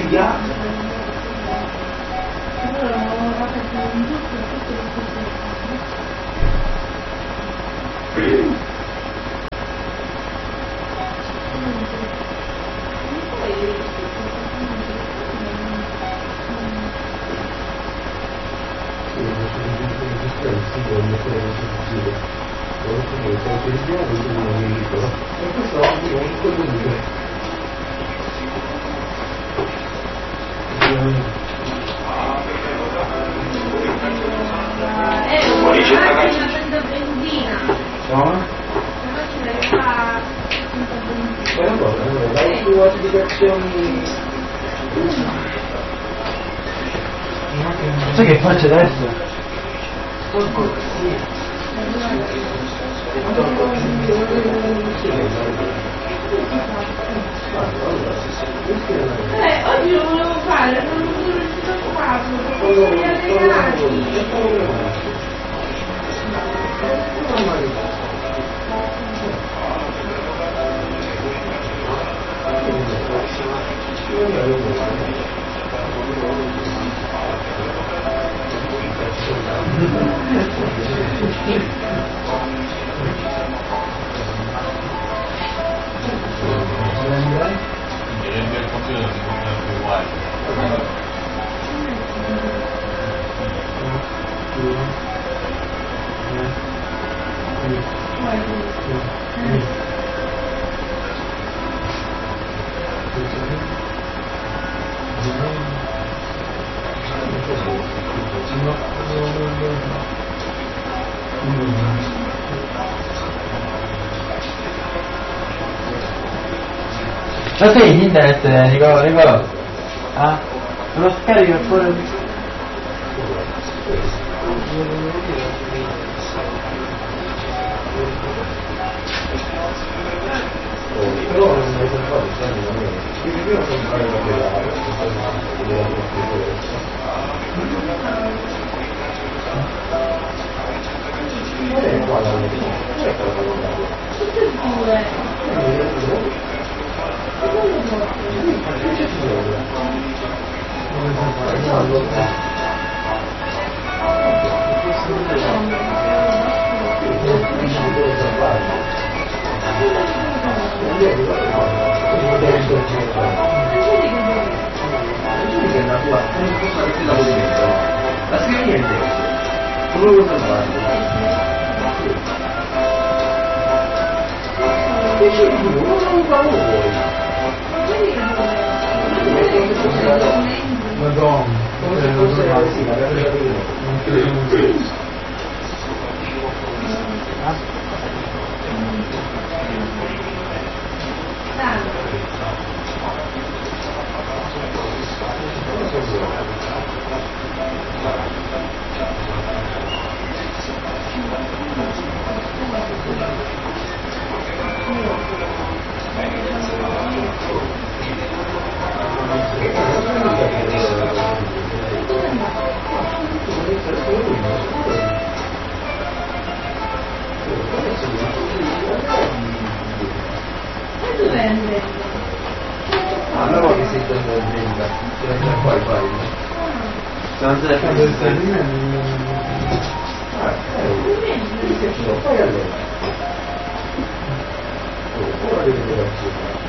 Sai che faccio adesso? Oggi lo volevo fare, non sono riuscito a farlo, perché sono gli allenati. Ma sei in internet, Nicola? Ah? Lo scarico pure. Però non mi sono fatto perché prima sono fare la pedale, non è qua la mia, non è qua la mia. Tutte e due. La scrivi niente, come lo salvare? Non lo vuoi. Madonna, Come se fosse sì, magari la vedo. Allora che sei stato in vendita, poi fai. Fai allora. Ora devi